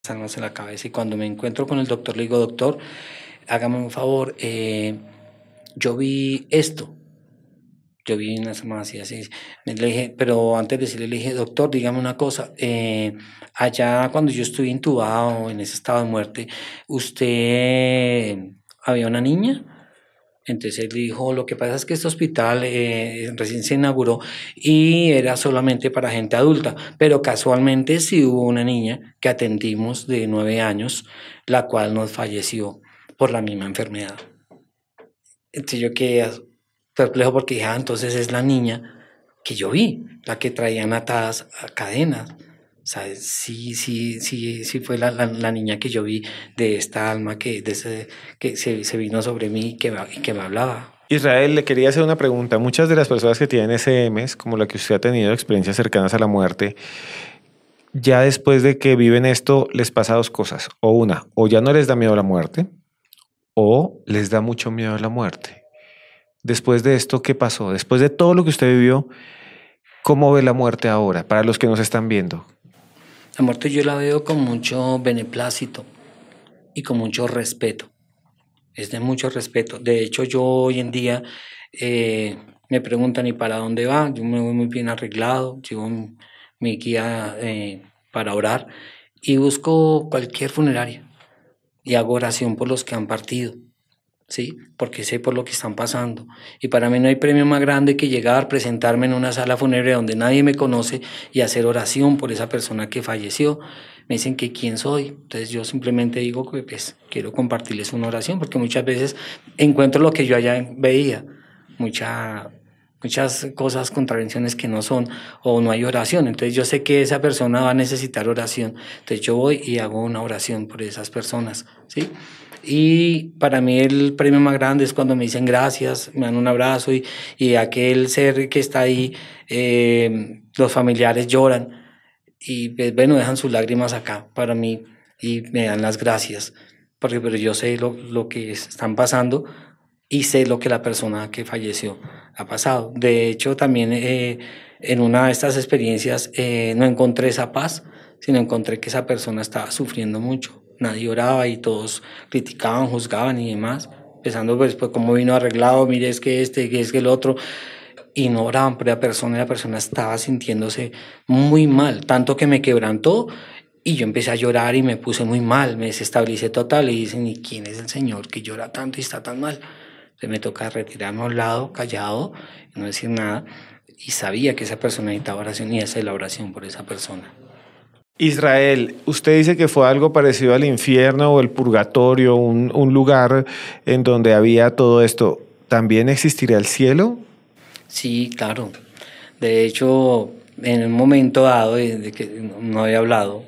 en la cabeza, y cuando me encuentro con el doctor le digo, doctor, hágame un favor, yo vi esto, yo vi una semana así, así, le dije, pero antes de decirle, le dije, doctor, dígame una cosa, allá cuando yo estuve intubado en ese estado de muerte, ¿usted había una niña? Entonces él dijo, lo que pasa es que este hospital recién se inauguró y era solamente para gente adulta, pero casualmente sí hubo una niña que atendimos de 9 años, la cual nos falleció por la misma enfermedad. Entonces yo quedé perplejo porque dije, entonces es la niña que yo vi, la que traían atadas a cadenas. O sea, sí fue la niña que yo vi de esta alma que se vino sobre mí y que me hablaba. Israel, le quería hacer una pregunta. Muchas de las personas que tienen SMs, como la que usted ha tenido, experiencias cercanas a la muerte, ya después de que viven esto, les pasa dos cosas. O ya no les da miedo a la muerte, o les da mucho miedo a la muerte. Después de esto, ¿qué pasó? Después de todo lo que usted vivió, ¿cómo ve la muerte ahora, para los que nos están viendo? La muerte yo la veo con mucho beneplácito y con mucho respeto. Es de mucho respeto. De hecho, yo hoy en día me preguntan, ¿y para dónde va? Yo me voy muy bien arreglado, llevo mi guía para orar y busco cualquier funeraria y hago oración por los que han partido. ¿Sí? Porque sé por lo que están pasando. Y para mí no hay premio más grande que llegar, presentarme en una sala funeraria donde nadie me conoce y hacer oración por esa persona que falleció. Me dicen que quién soy. Entonces yo simplemente digo que pues quiero compartirles una oración, porque muchas veces encuentro lo que yo allá veía, muchas cosas, contravenciones que no son, o no hay oración. Entonces yo sé que esa persona va a necesitar oración. Entonces yo voy y hago una oración por esas personas, ¿sí? Y para mí el premio más grande es cuando me dicen gracias, me dan un abrazo y aquel ser que está ahí, los familiares lloran y pues, bueno, dejan sus lágrimas acá para mí y me dan las gracias, porque pero yo sé lo que están pasando y sé lo que la persona que falleció ha pasado. De hecho, también en una de estas experiencias no encontré esa paz, sino encontré que esa persona estaba sufriendo mucho. Nadie oraba y todos criticaban, juzgaban y demás. Empezando pues cómo vino arreglado, mire es que que es que el otro. Y no oraban por la persona estaba sintiéndose muy mal, tanto que me quebrantó y yo empecé a llorar y me puse muy mal, me desestabilicé total y dicen, ¿y quién es el Señor que llora tanto y está tan mal? Entonces me toca retirarme a un lado, callado, no decir nada, y sabía que esa persona necesitaba oración y hacer la oración por esa persona. Israel, usted dice que fue algo parecido al infierno o el purgatorio, un lugar en donde había todo esto. ¿También existiría el cielo? Sí, claro. De hecho, en un momento dado, de que no había hablado,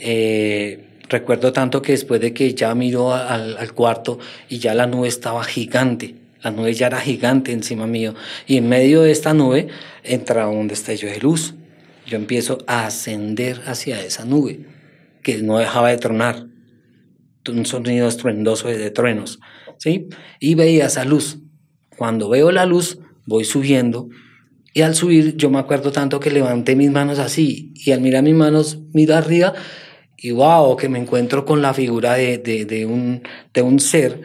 recuerdo tanto que después de que ya miró al cuarto y ya la nube estaba gigante, la nube ya era gigante encima mío, y en medio de esta nube entra un destello de luz. Yo empiezo a ascender hacia esa nube, que no dejaba de tronar, un sonido estruendoso de truenos, ¿sí? Y veía esa luz. Cuando veo la luz, voy subiendo y al subir yo me acuerdo tanto que levanté mis manos así y al mirar mis manos miro arriba y wow, que me encuentro con la figura de un ser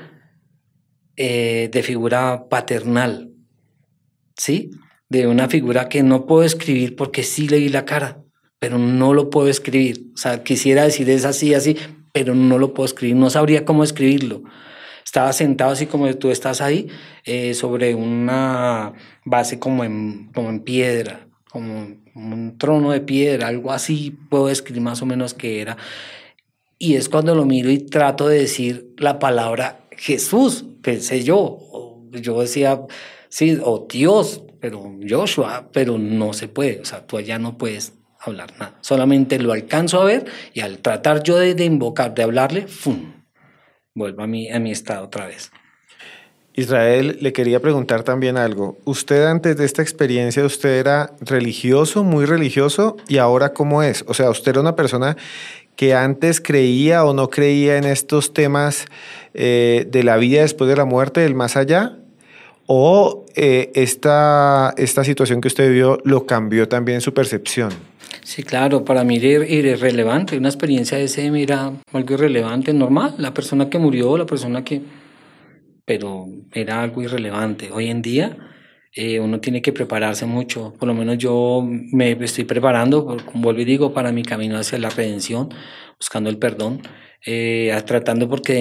de figura paternal, ¿sí? De una figura que no puedo escribir porque sí le vi la cara, pero no lo puedo escribir. O sea, quisiera decir es así, así, pero no lo puedo escribir, no sabría cómo escribirlo. Estaba sentado así como tú estás ahí, sobre una base como en piedra, como un trono de piedra, algo así puedo describir más o menos qué era. Y es cuando lo miro y trato de decir la palabra Jesús, pensé yo. Yo decía, sí, o Dios, pero Joshua, pero no se puede. O sea, tú allá no puedes hablar nada. Solamente lo alcanzo a ver y al tratar yo de invocar, de hablarle, ¡fum! Vuelvo a mi estado otra vez. Israel, le quería preguntar también algo. Usted antes de esta experiencia, usted era religioso, muy religioso, y ahora ¿cómo es? O sea, usted era una persona que antes creía o no creía en estos temas de la vida después de la muerte, del más allá, o esta situación que usted vio lo cambió también su percepción. Sí, claro, para mí era irrelevante, una experiencia de ese era algo irrelevante, normal, la persona que murió, la persona que, pero era algo irrelevante. Hoy en día uno tiene que prepararse mucho, por lo menos yo me estoy preparando, como vuelvo y digo, para mi camino hacia la redención, buscando el perdón, tratando porque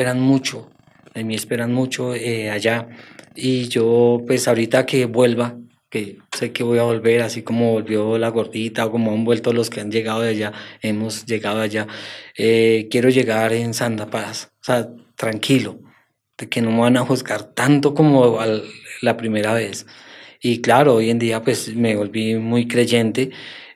de mí esperan mucho allá. Y yo pues ahorita que vuelva, que sé que voy a volver, así como volvió la gordita o como han vuelto los que han llegado de allá, hemos llegado allá, quiero llegar en santa paz, o sea, tranquilo, de que no me van a juzgar tanto como la primera vez. Y claro, hoy en día pues me volví muy creyente,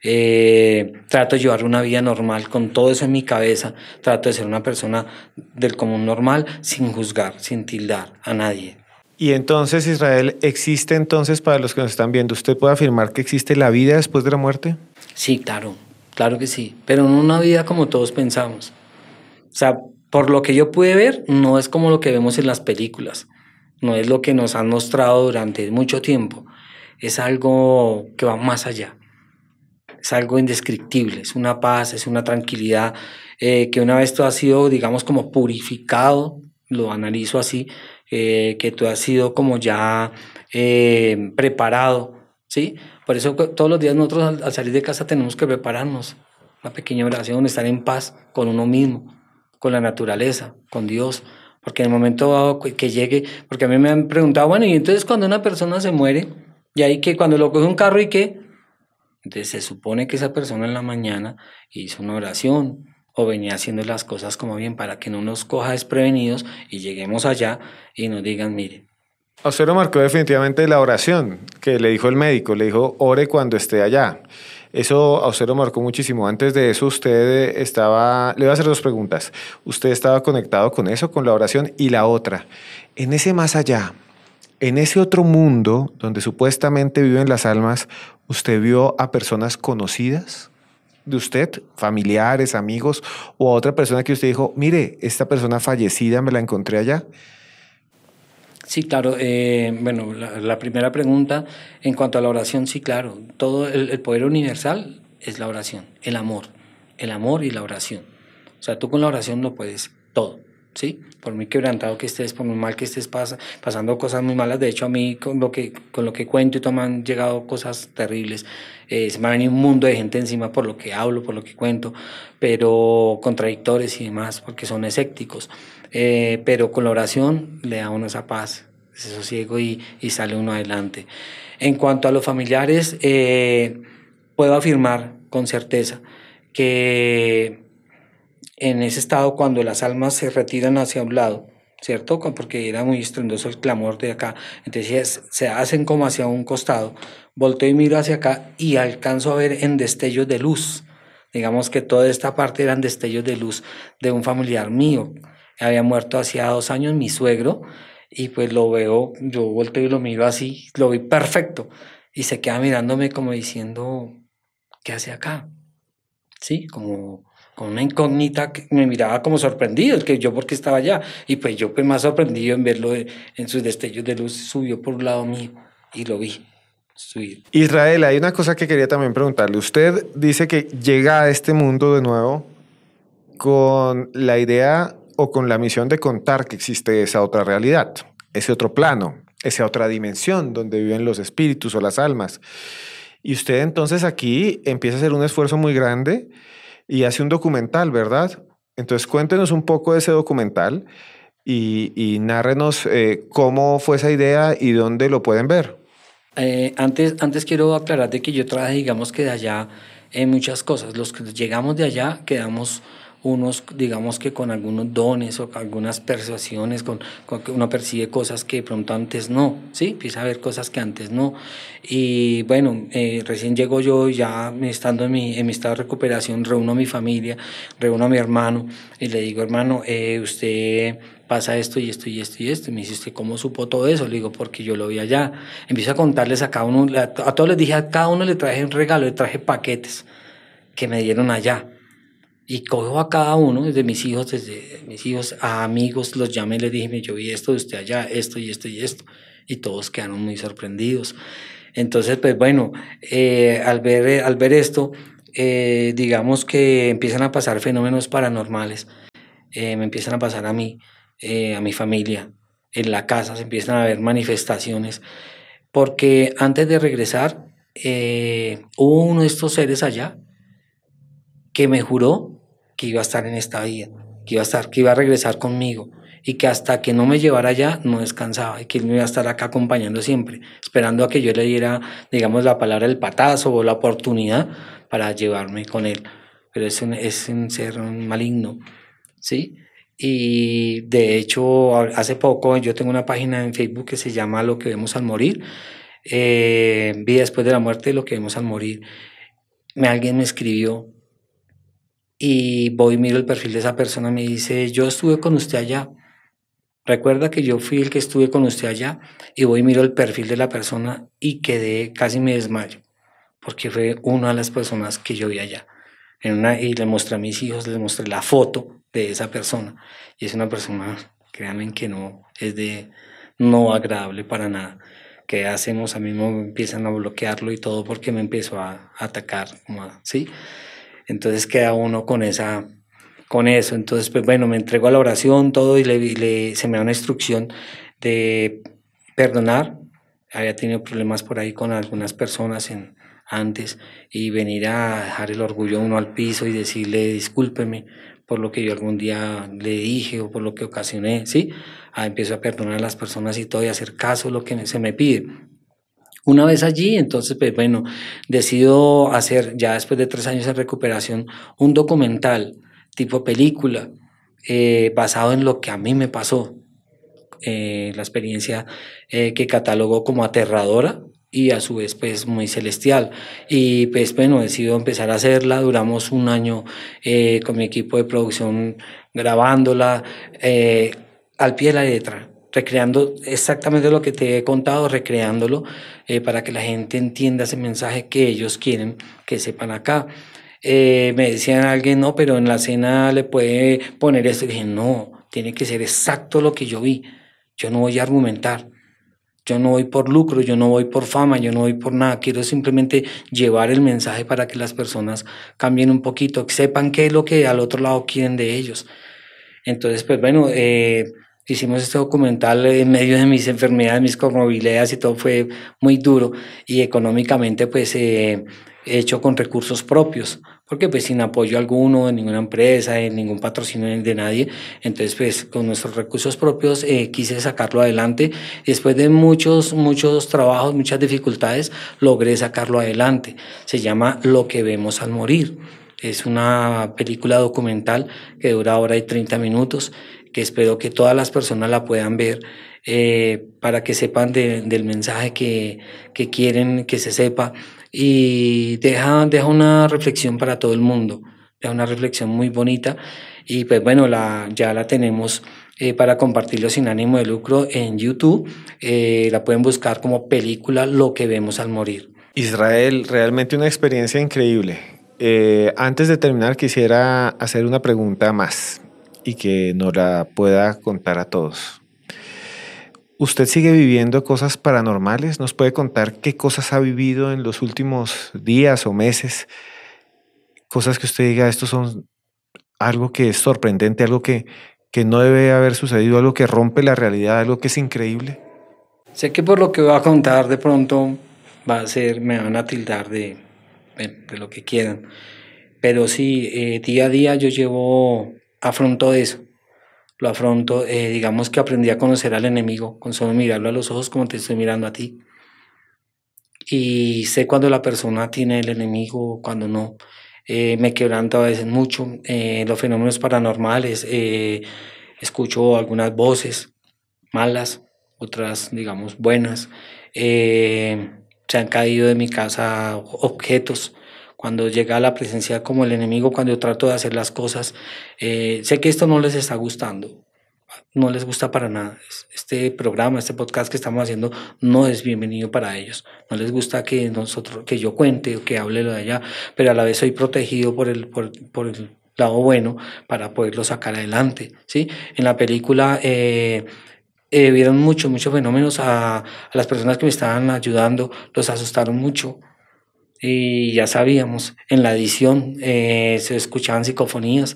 trato de llevar una vida normal con todo eso en mi cabeza, trato de ser una persona del común normal sin juzgar, sin tildar a nadie. Y entonces, Israel, ¿existe entonces para los que nos están viendo? ¿Usted puede afirmar que existe la vida después de la muerte? Sí, claro, claro que sí, pero no una vida como todos pensamos. O sea, por lo que yo pude ver, no es como lo que vemos en las películas, no es lo que nos han mostrado durante mucho tiempo, es algo que va más allá, es algo indescriptible, es una paz, es una tranquilidad, que una vez todo ha sido, digamos, como purificado, lo analizo así, que todo ha sido como ya preparado, ¿sí? Por eso todos los días nosotros al salir de casa tenemos que prepararnos, una pequeña oración, estar en paz con uno mismo, con la naturaleza, con Dios, porque en el momento dado que llegue, porque a mí me han preguntado, bueno, y entonces cuando una persona se muere, y ahí que cuando lo coge un carro y qué, entonces se supone que esa persona en la mañana hizo una oración o venía haciendo las cosas como bien para que no nos coja desprevenidos y lleguemos allá y nos digan, mire, A usted lo marcó definitivamente la oración que le dijo el médico, le dijo, ore cuando esté allá. Eso a usted lo marcó muchísimo. Antes de eso usted estaba, le voy a hacer dos preguntas. ¿Usted estaba conectado con eso, con la oración? Y la otra, en ese más allá, en ese otro mundo donde supuestamente viven las almas, ¿usted vio a personas conocidas de usted, familiares, amigos, o a otra persona que usted dijo, mire, esta persona fallecida me la encontré allá? sí, claro, bueno, la primera pregunta en cuanto a la oración, sí, claro, todo el poder universal es la oración, el amor y la oración. O sea, tú con la oración lo puedes todo, ¿sí? Por muy quebrantado que estés, por muy mal que estés pasando cosas muy malas, de hecho a mí con lo que cuento y todo me han llegado cosas terribles, se me ha venido un mundo de gente encima por lo que hablo, por lo que cuento, pero contradictores y demás, porque son escépticos. Pero con la oración le da a uno esa paz, ese sosiego y sale uno adelante. En cuanto a los familiares, puedo afirmar con certeza que en ese estado, cuando las almas se retiran hacia un lado, ¿cierto? Porque era muy estruendoso el clamor de acá, entonces se hacen como hacia un costado, volteo y miro hacia acá y alcanzo a ver en destellos de luz. Digamos que toda esta parte eran destellos de luz de un familiar mío. Había muerto hacía 2 años mi suegro y pues lo veo, yo volteo y lo miro así, lo vi perfecto y se queda mirándome como diciendo, ¿qué hace acá? Sí, como con una incógnita que me miraba como sorprendido, el que yo porque estaba allá, y pues yo pues más sorprendido en verlo en sus destellos de luz, subió por un lado mío y lo vi subir. Israel, hay una cosa que quería también preguntarle. Usted dice que llega a este mundo de nuevo con la idea o con la misión de contar que existe esa otra realidad, ese otro plano, esa otra dimensión donde viven los espíritus o las almas. Y usted entonces aquí empieza a hacer un esfuerzo muy grande y hace un documental, ¿verdad? Entonces cuéntenos un poco de ese documental y nárrenos cómo fue esa idea y dónde lo pueden ver. Antes quiero aclarar de que yo traje, digamos que de allá, muchas cosas. Los que llegamos de allá quedamos unos, digamos que con algunos dones o algunas persuasiones, con que uno percibe cosas que de pronto antes no, ¿sí? Empieza a ver cosas que antes no. Y bueno, recién llego yo, ya estando en mi estado de recuperación, reúno a mi familia, reúno a mi hermano y le digo, hermano, usted pasa esto y esto y esto y esto. Y me dice, ¿usted cómo supo todo eso? Le digo, porque yo lo vi allá. Empiezo a contarles a cada uno, a todos les dije, a cada uno le traje un regalo, le traje paquetes que me dieron allá. Y cojo a cada uno, desde mis hijos a amigos, los llamé y les dije, yo vi esto de usted allá, esto y esto y esto. Y todos quedaron muy sorprendidos. Entonces, pues bueno, al ver esto, digamos que empiezan a pasar fenómenos paranormales, me empiezan a pasar a mi familia, en la casa se empiezan a ver manifestaciones, porque antes de regresar, hubo uno de estos seres allá que me juró que iba a estar en esta vida, que iba a regresar conmigo y que hasta que no me llevara allá no descansaba y que él me iba a estar acá acompañando siempre, esperando a que yo le diera, digamos, la palabra del patazo o la oportunidad para llevarme con él. Pero es un ser maligno, ¿sí? Y de hecho, hace poco yo tengo una página en Facebook que se llama Lo que vemos al morir, vida después de la muerte, lo que vemos al morir. Alguien me escribió y voy y miro el perfil de esa persona, me dice, yo estuve con usted allá, recuerda que yo fui el que estuve con usted allá, y voy y miro el perfil de la persona y quedé, casi me desmayo, porque fue una de las personas que yo vi allá. Y le mostré a mis hijos, les mostré la foto de esa persona, y es una persona, créanme que no, no agradable para nada. ¿Qué hacemos? A mí me empiezan a bloquearlo y todo porque me empezó a atacar, ¿sí? Entonces queda uno con eso. Entonces, pues bueno, me entrego a la oración, todo, y se me da una instrucción de perdonar. Había tenido problemas por ahí con algunas personas antes, y venir a dejar el orgullo uno al piso y decirle discúlpeme por lo que yo algún día le dije o por lo que ocasioné, ¿sí? Empiezo a perdonar a las personas y todo, y hacer caso a lo que se me pide. Una vez allí, entonces, pues bueno, decido hacer, ya después de 3 años en recuperación, un documental tipo película, basado en lo que a mí me pasó, la experiencia, que catalogó como aterradora y a su vez pues muy celestial. Y pues bueno, decido empezar a hacerla. Duramos un año, con mi equipo de producción grabándola, al pie de la letra, recreando exactamente lo que te he contado, recreándolo, para que la gente entienda ese mensaje que ellos quieren que sepan acá. Me decían alguien, no, pero en la escena le puede poner esto. Y dije, no, tiene que ser exacto lo que yo vi. Yo no voy a argumentar. Yo no voy por lucro, yo no voy por fama, yo no voy por nada. Quiero simplemente llevar el mensaje para que las personas cambien un poquito, que sepan qué es lo que al otro lado quieren de ellos. Entonces, pues bueno, hicimos este documental en medio de mis enfermedades, mis comorbilidades, y todo fue muy duro, y económicamente pues, hecho con recursos propios, porque pues sin apoyo alguno de ninguna empresa, de ningún patrocinio de nadie. Entonces pues con nuestros recursos propios, quise sacarlo adelante. Después de muchos trabajos, muchas dificultades, logré sacarlo adelante. Se llama Lo que vemos al morir. Es una película documental que dura 1 hora y 30 minutos, que espero que todas las personas la puedan ver, para que sepan del mensaje que quieren que se sepa, y deja una reflexión para todo el mundo, deja una reflexión muy bonita. Y pues bueno, ya la tenemos, para compartirlo sin ánimo de lucro en YouTube. La pueden buscar como película Lo que vemos al morir. Israel, realmente una experiencia increíble. Antes de terminar, quisiera hacer una pregunta más y que nos la pueda contar a todos. ¿Usted sigue viviendo cosas paranormales? ¿Nos puede contar qué cosas ha vivido en los últimos días o meses? Cosas que usted diga, estos son algo que es sorprendente, algo que no debe haber sucedido, algo que rompe la realidad, algo que es increíble. Sé que por lo que voy a contar de pronto me van a tildar de lo que quieran, pero sí, día a día afronto eso, lo afronto. Digamos que aprendí a conocer al enemigo con solo mirarlo a los ojos como te estoy mirando a ti, y sé cuando la persona tiene el enemigo, cuando no. Me quebranto a veces mucho, los fenómenos paranormales, escucho algunas voces malas, otras, digamos, buenas. Se han caído de mi casa objetos. Cuando llega la presencia como el enemigo, cuando yo trato de hacer las cosas, sé que esto no les está gustando, no les gusta para nada. Este programa, este podcast que estamos haciendo, no es bienvenido para ellos. No les gusta que yo cuente o que hable lo de allá, pero a la vez soy protegido por el lado bueno para poderlo sacar adelante, ¿sí? En la película, vieron muchos fenómenos a las personas que me estaban ayudando, los asustaron mucho. y ya sabíamos, en la edición se escuchaban psicofonías.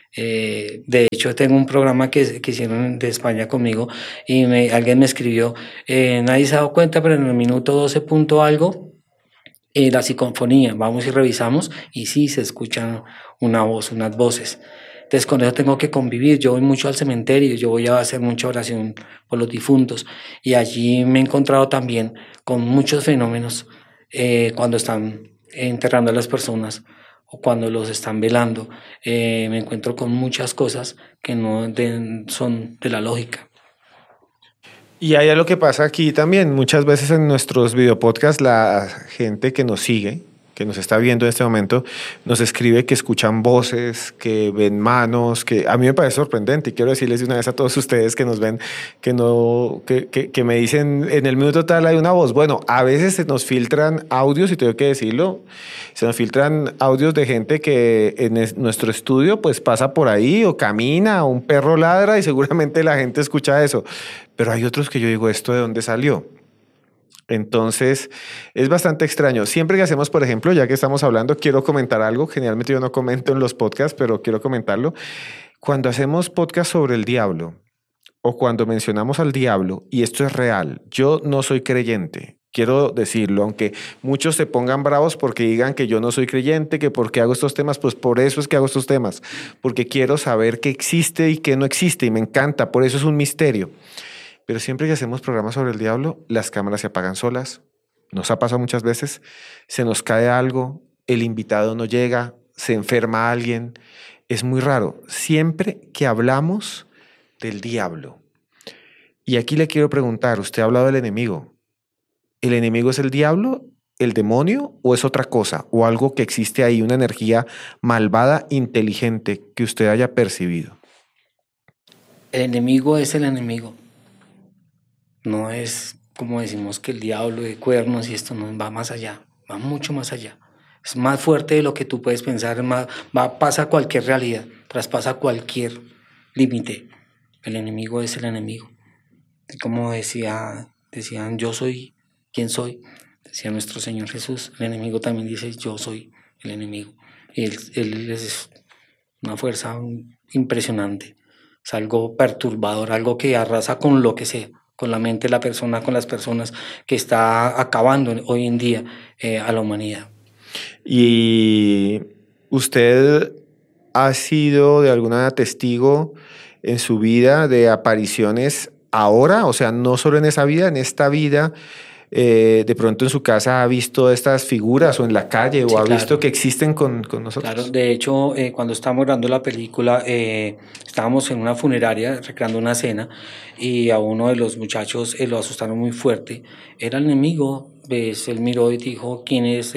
De hecho, tengo un programa que hicieron de España conmigo y alguien me escribió, nadie se ha dado cuenta, pero en el minuto 12 punto algo, la psicofonía, vamos y revisamos y sí se escucha una voz, unas voces. Entonces con eso tengo que convivir, yo voy mucho al cementerio, yo voy a hacer mucha oración por los difuntos y allí me he encontrado también con muchos fenómenos cuando están enterrando a las personas o cuando los están velando. Me encuentro con muchas cosas que no son de la lógica. Y hay algo que pasa aquí también. Muchas veces en nuestros videopodcasts la gente que nos sigue, que nos está viendo en este momento, nos escribe que escuchan voces, que ven manos, que a mí me parece sorprendente y quiero decirles de una vez a todos ustedes que nos ven que me dicen en el minuto tal hay una voz. Bueno, a veces se nos filtran audios y tengo que decirlo, se nos filtran audios de gente que en nuestro estudio pues pasa por ahí o camina o un perro ladra y seguramente la gente escucha eso, pero hay otros que yo digo, ¿esto de dónde salió? Entonces, es bastante extraño. Siempre que hacemos, por ejemplo, ya que estamos hablando, quiero comentar algo. Generalmente yo no comento en los podcasts, pero quiero comentarlo. Cuando hacemos podcast sobre el diablo o cuando mencionamos al diablo, y esto es real, yo no soy creyente. Quiero decirlo, aunque muchos se pongan bravos porque digan que yo no soy creyente, que por qué hago estos temas, pues por eso es que hago estos temas, porque quiero saber qué existe y qué no existe, y me encanta, por eso es un misterio. Pero siempre que hacemos programas sobre el diablo, las cámaras se apagan solas. Nos ha pasado muchas veces. Se nos cae algo, el invitado no llega, se enferma alguien. Es muy raro. Siempre que hablamos del diablo. Y aquí le quiero preguntar, usted ha hablado del enemigo. ¿El enemigo es el diablo, el demonio o es otra cosa? ¿O algo que existe ahí, una energía malvada, inteligente que usted haya percibido? El enemigo es el enemigo. No es como decimos que el diablo de cuernos y esto no va más allá, va mucho más allá. Es más fuerte de lo que tú puedes pensar, pasa cualquier realidad, traspasa cualquier límite. El enemigo es el enemigo. Y como decían, yo soy quien soy, decía nuestro Señor Jesús, el enemigo también dice, yo soy el enemigo. Y él es una fuerza impresionante, es algo perturbador, algo que arrasa con lo que sea, con la mente de la persona, con las personas, que está acabando hoy en día a la humanidad. ¿Y usted ha sido de alguna manera testigo en su vida de apariciones ahora? O sea, no solo en esa vida, en esta vida, de pronto en su casa ha visto estas figuras o en la calle o Sí, ha claro. visto que existen con nosotros. Claro, de hecho, cuando estábamos grabando la película, estábamos en una funeraria recreando una cena y a uno de los muchachos lo asustaron muy fuerte. Era el enemigo, pues él miró y dijo, ¿quién es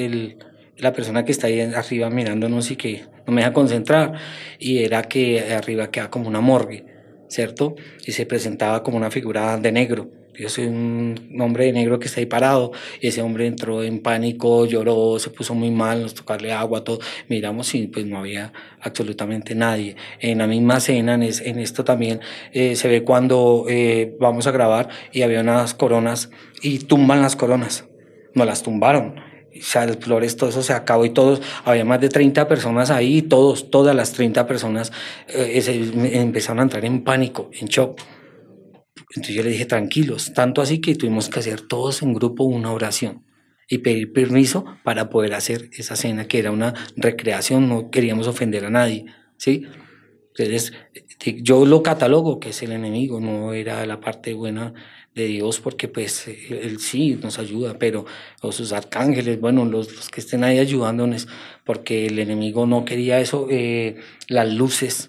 la persona que está ahí arriba mirándonos y que no me deja concentrar? Y era que arriba queda como una morgue, ¿cierto? Y se presentaba como una figura de negro. Yo soy un hombre de negro que está ahí parado. Y ese hombre entró en pánico, lloró, se puso muy mal, nos tocarle agua, todo. Miramos y pues no había absolutamente nadie. En la misma escena, en esto también, se ve cuando vamos a grabar y había unas coronas y tumban las coronas. Nos las tumbaron. O sea, las flores, todo eso se acabó y todos, había más de 30 personas ahí y todas las 30 personas empezaron a entrar en pánico, en shock. Entonces yo le dije, tranquilos, tanto así que tuvimos que hacer todos en grupo una oración y pedir permiso para poder hacer esa cena, que era una recreación, no queríamos ofender a nadie, ¿sí? Entonces yo lo catalogo que es el enemigo, no era la parte buena de Dios, porque pues él sí nos ayuda, pero o sus arcángeles, bueno, los que estén ahí ayudándonos, porque el enemigo no quería eso. Las luces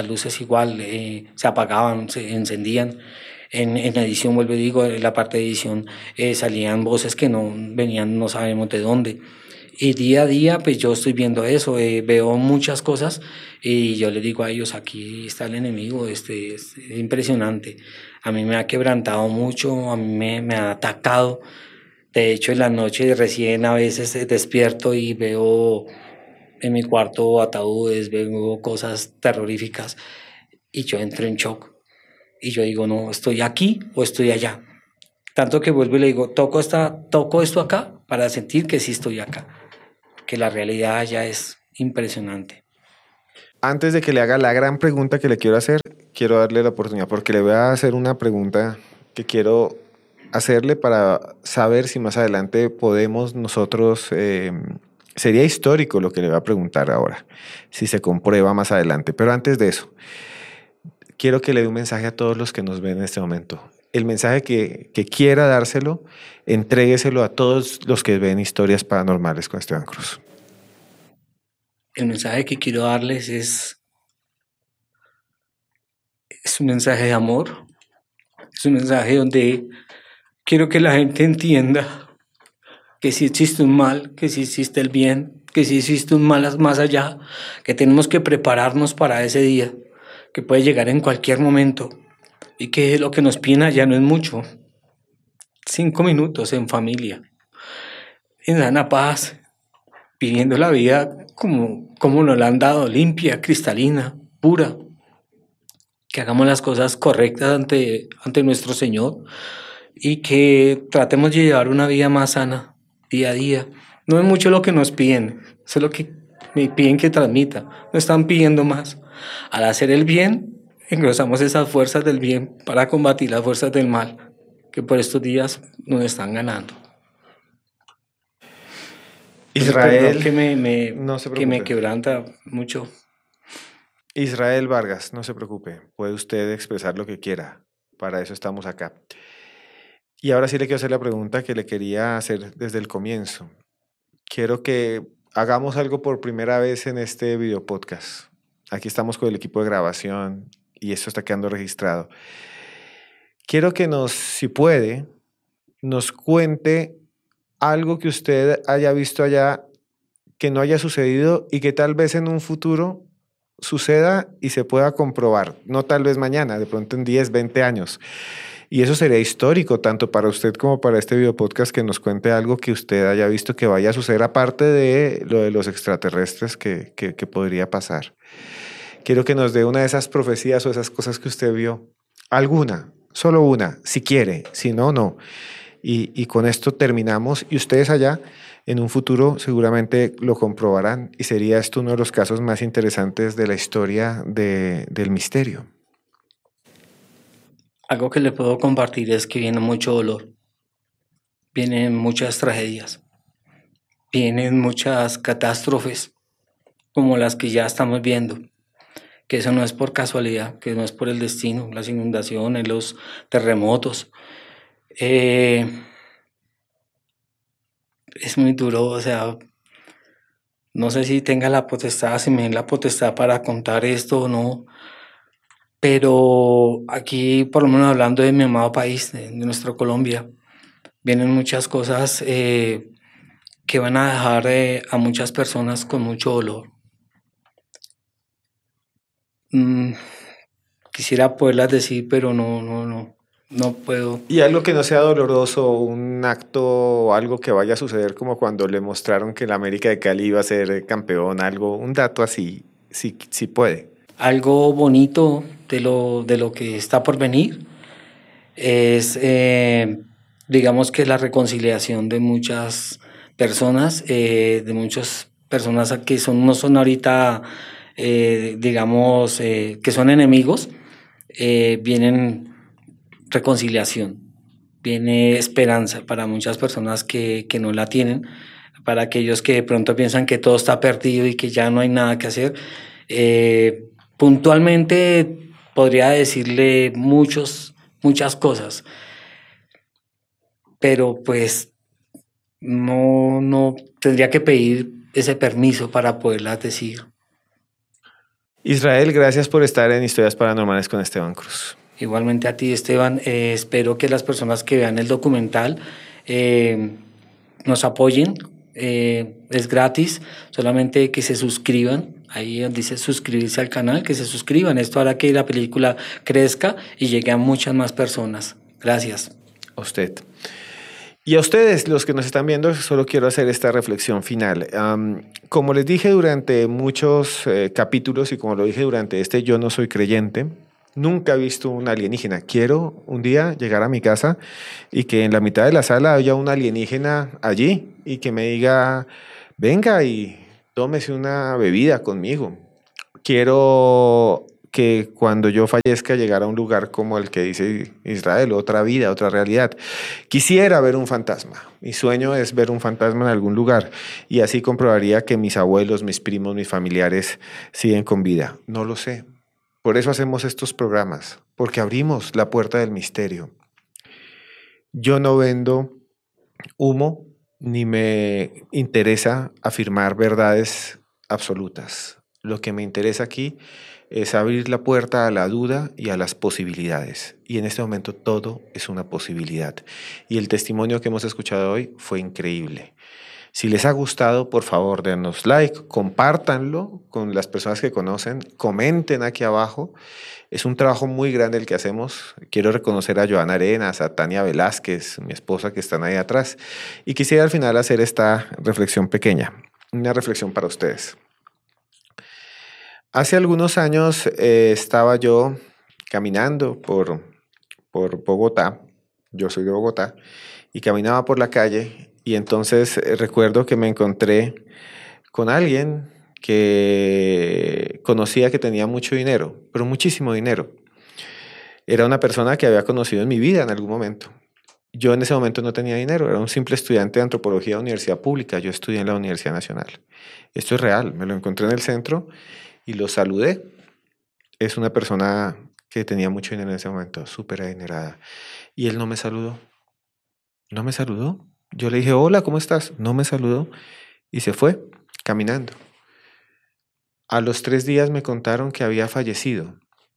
igual se apagaban, se encendían. En edición, vuelvo y digo, en la parte de edición salían voces que no venían, no sabemos de dónde. Y día a día, pues yo estoy viendo eso, veo muchas cosas y yo les digo a ellos, aquí está el enemigo, es impresionante. A mí me ha quebrantado mucho, a mí me ha atacado. De hecho, en la noche recién a veces despierto y veo en mi cuarto ataúdes, veo cosas terroríficas y yo entro en shock. Y yo digo, no, ¿estoy aquí o estoy allá? Tanto que vuelvo y le digo, toco esto acá para sentir que sí estoy acá. que la realidad allá es impresionante. Antes de que le haga la gran pregunta que le quiero hacer, quiero darle la oportunidad porque le voy a hacer una pregunta que quiero hacerle para saber si más adelante podemos nosotros, sería histórico lo que le voy a preguntar ahora, si se comprueba más adelante. Pero antes de eso, quiero que le dé un mensaje a todos los que nos ven en este momento. El mensaje que quiera dárselo, entrégueselo a todos los que ven Historias Paranormales con Esteban Cruz. El mensaje que quiero darles es un mensaje de amor, es un mensaje donde quiero que la gente entienda que sí existe un mal, que sí existe el bien, que sí existe un mal más allá, que tenemos que prepararnos para ese día, que puede llegar en cualquier momento y que lo que nos piden allá no es mucho. 5 minutos en familia, en sana paz, viviendo la vida como nos la han dado, limpia, cristalina, pura. Que hagamos las cosas correctas ante nuestro Señor y que tratemos de llevar una vida más sana día a día. No es mucho lo que nos piden, eso es lo que me piden que transmita, no están pidiendo más. Al hacer el bien, engrosamos esas fuerzas del bien para combatir las fuerzas del mal, que por estos días nos están ganando. Israel, no se que me quebranta mucho. Israel Vargas, no se preocupe, puede usted expresar lo que quiera, para eso estamos acá. Y ahora sí le quiero hacer la pregunta que le quería hacer desde el comienzo. Quiero que hagamos algo por primera vez en este video podcast. Aquí estamos con el equipo de grabación y esto está quedando registrado. Quiero que si puede, nos cuente algo que usted haya visto allá que no haya sucedido y que tal vez en un futuro suceda y se pueda comprobar. No tal vez mañana, de pronto en 10, 20 años. Y eso sería histórico, tanto para usted como para este video podcast, que nos cuente algo que usted haya visto que vaya a suceder, aparte de lo de los extraterrestres que podría pasar. Quiero que nos dé una de esas profecías o esas cosas que usted vio. Alguna, solo una, si quiere, si no, no. Y con esto terminamos. Y ustedes allá, en un futuro, seguramente lo comprobarán. Y sería esto uno de los casos más interesantes de la historia del misterio. Algo que le puedo compartir es que viene mucho dolor, vienen muchas tragedias, vienen muchas catástrofes como las que ya estamos viendo, que eso no es por casualidad, que no es por el destino, las inundaciones, los terremotos. Es muy duro, o sea, no sé si tenga la potestad, si me den la potestad para contar esto o no. Pero aquí, por lo menos hablando de mi amado país, de nuestra Colombia, vienen muchas cosas que van a dejar a muchas personas con mucho dolor. Quisiera poderlas decir, pero no puedo. Y algo que no sea doloroso, un acto o algo que vaya a suceder como cuando le mostraron que el América de Cali iba a ser campeón, algo, un dato así, si puede. Algo bonito de lo que está por venir es, digamos que la reconciliación de muchas personas, que no son ahorita, digamos, que son enemigos, vienen reconciliación, viene esperanza para muchas personas que no la tienen, para aquellos que de pronto piensan que todo está perdido y que ya no hay nada que hacer. Puntualmente podría decirle muchas cosas, pero pues no tendría que pedir ese permiso para poderlas decir. Israel, gracias por estar en Historias Paranormales con Esteban Cruz. Igualmente a ti, Esteban. Espero que las personas que vean el documental nos apoyen. Es gratis, solamente que se suscriban. Ahí donde dice suscribirse al canal, que se suscriban. Esto hará que la película crezca y llegue a muchas más personas. Gracias. A usted. Y a ustedes, los que nos están viendo, solo quiero hacer esta reflexión final. Como les dije durante muchos capítulos y como lo dije durante este, yo no soy creyente. Nunca he visto un alienígena. Quiero un día llegar a mi casa y que en la mitad de la sala haya un alienígena allí y que me diga: venga y tómese una bebida conmigo. Quiero que cuando yo fallezca llegara a un lugar como el que dice Israel, otra vida, otra realidad. Quisiera ver un fantasma. Mi sueño es ver un fantasma en algún lugar y así comprobaría que mis abuelos, mis primos, mis familiares siguen con vida. No lo sé. Por eso hacemos estos programas, porque abrimos la puerta del misterio. Yo no vendo humo ni me interesa afirmar verdades absolutas. Lo que me interesa aquí es abrir la puerta a la duda y a las posibilidades. Y en este momento todo es una posibilidad. Y el testimonio que hemos escuchado hoy fue increíble. Si les ha gustado, por favor, denos like, compártanlo con las personas que conocen, comenten aquí abajo. Es un trabajo muy grande el que hacemos. Quiero reconocer a Joana Arenas, a Tania Velázquez, mi esposa, que están ahí atrás. Y quisiera al final hacer esta reflexión pequeña, una reflexión para ustedes. Hace algunos años estaba yo caminando por Bogotá, yo soy de Bogotá, y caminaba por la calle y entonces recuerdo que me encontré con alguien que conocía que tenía mucho dinero, pero muchísimo dinero. Era una persona que había conocido en mi vida en algún momento. Yo en ese momento no tenía dinero, era un simple estudiante de antropología de universidad pública, yo estudié en la Universidad Nacional. Esto es real, me lo encontré en el centro y lo saludé. Es una persona que tenía mucho dinero en ese momento, súper adinerada. Y él no me saludó. No me saludó. Yo le dije, hola, ¿cómo estás? No me saludó y se fue caminando. A los 3 días me contaron que había fallecido.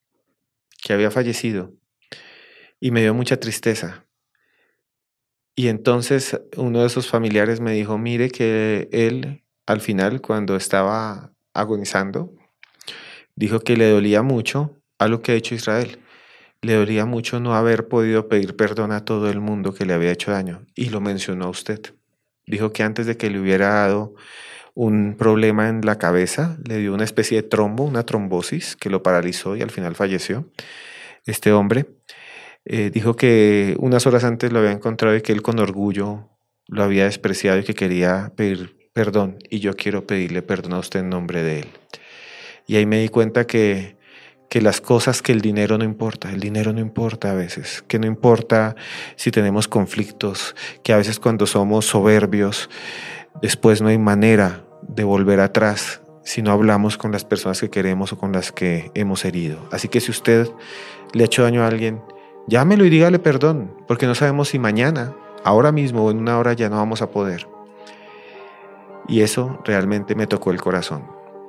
Y me dio mucha tristeza. Y entonces uno de sus familiares me dijo, mire que él al final, cuando estaba agonizando, dijo que le dolía mucho algo que ha hecho Israel. Le dolía mucho no haber podido pedir perdón a todo el mundo que le había hecho daño. Y lo mencionó a usted. Dijo que antes de que le hubiera dado un problema en la cabeza, le dio una especie de trombo, una trombosis, que lo paralizó y al final falleció. Este hombre dijo que unas horas antes lo había encontrado y que él con orgullo lo había despreciado y que quería pedir perdón. Y yo quiero pedirle perdón a usted en nombre de él. Y ahí me di cuenta que las cosas, que el dinero no importa a veces, que no importa si tenemos conflictos, que a veces cuando somos soberbios, después no hay manera de volver atrás si no hablamos con las personas que queremos o con las que hemos herido. Así que si usted le ha hecho daño a alguien, llámelo y dígale perdón, porque no sabemos si mañana, ahora mismo o en una hora ya no vamos a poder. Y eso realmente me tocó el corazón.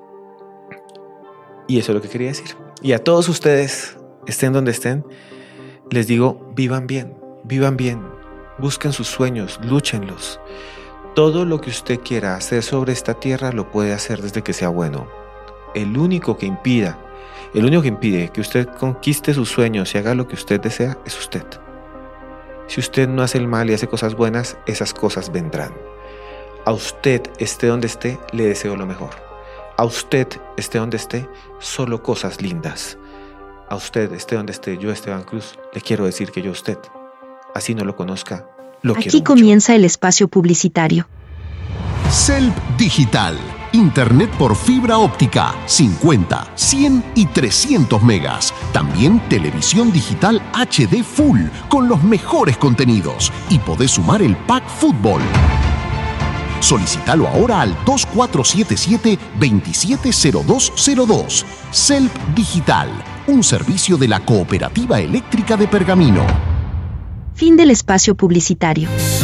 Y eso es lo que quería decir. Y a todos ustedes, estén donde estén, les digo, vivan bien, busquen sus sueños, lúchenlos. Todo lo que usted quiera hacer sobre esta tierra lo puede hacer desde que sea bueno. El único que impide que usted conquiste sus sueños y haga lo que usted desea es usted. Si usted no hace el mal y hace cosas buenas, esas cosas vendrán. A usted, esté donde esté, le deseo lo mejor. A usted, esté donde esté, solo cosas lindas. A usted, esté donde esté, yo, Esteban Cruz, le quiero decir que yo a usted, así no lo conozca, lo quiero mucho. Aquí comienza el espacio publicitario. Celp Digital. Internet por fibra óptica, 50, 100 y 300 megas. También televisión digital HD Full, con los mejores contenidos. Y podés sumar el pack fútbol. Solicítalo ahora al 2477-270202. Celp Digital, un servicio de la Cooperativa Eléctrica de Pergamino. Fin del espacio publicitario.